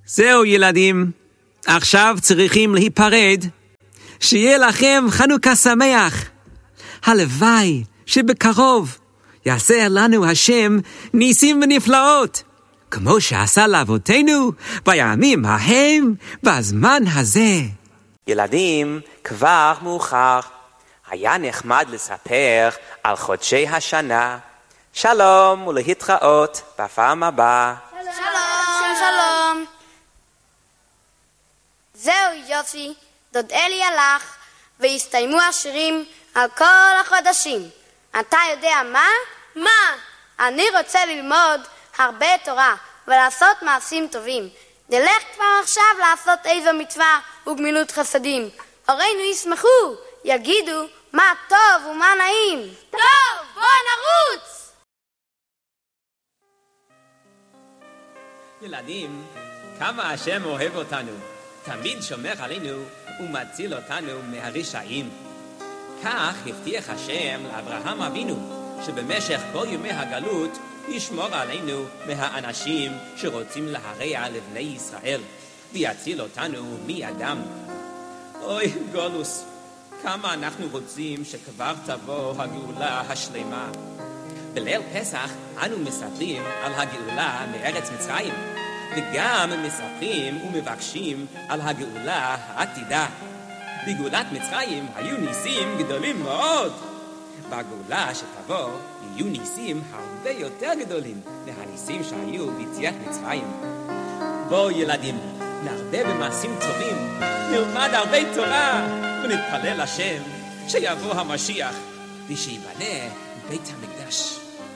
זהו ילדים, עכשיו צריכים להיפרד. שיהיה לכם חנוכה שמח. הלוואי שבקרוב יעשה לנו השם ניסים ונפלאות, כמו שעשה לאבותינו בימים ההם בזמן הזה. ילדים, כבר מאוחר. היה נחמד לספר על חודשי השנה. שלום ולהתראות בפעם הבאה. שלום. שלום. זהו יופי, דוד אלי הלך והסתיימו השירים על כל החודשים. אתה יודע מה? מה? אני רוצה ללמוד הרבה תורה ולעשות מעשים טובים. נלך כבר עכשיו לעשות איזו מצווה וגמילות חסדים. הורינו ישמחו, יגידו מה טוב ומה נעים. טוב, בוא נרוץ! ילדים, כמה השם אוהב אותנו, תמיד שומר עלינו ומציל אותנו מהרשעים. כך הבטיח השם לאברהם אבינו, שבמשך כל ימי הגלות ישמור עלינו מהאנשים שרוצים להרע לבני ישראל, ויציל אותנו מידם. אוי גולוס, כמה אנחנו רוצים שכבר תבוא הגאולה השלמה. בליל פסח אנו מספרים על הגאולה מארץ מצרים, וגם מספרים ומבקשים על הגאולה העתידה. בגאולת מצרים היו ניסים גדולים מאוד. בגאולה שתבוא יהיו ניסים הרבה יותר גדולים מהניסים שהיו ביציאת מצרים. בואו ילדים, נרבה במעשים טובים, נלמד הרבה תורה ונתפלל לשם שיבוא המשיח ושיבנה בית המקדש.